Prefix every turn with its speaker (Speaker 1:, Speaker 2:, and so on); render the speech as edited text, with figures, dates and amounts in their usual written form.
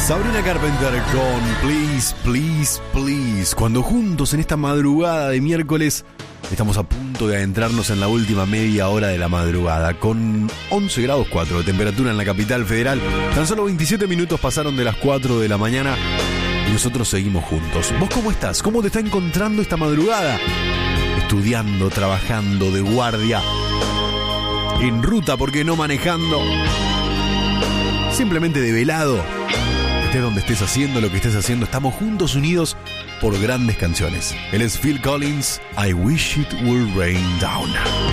Speaker 1: Sabrina Carpenter con Please, Please, Please. Cuando juntos en esta madrugada de miércoles estamos a punto de adentrarnos en la última media hora de la madrugada, con 11 grados 4 de temperatura en la capital federal. Tan solo 27 minutos pasaron de las 4 de la mañana y nosotros seguimos juntos. ¿Vos cómo estás? ¿Cómo te está encontrando esta madrugada? Estudiando, trabajando, de guardia, en ruta, ¿por qué no manejando? Simplemente de velado. Estés donde estés haciendo lo que estés haciendo, estamos juntos, unidos por grandes canciones. Él es Phil Collins, I Wish It Would Rain Down.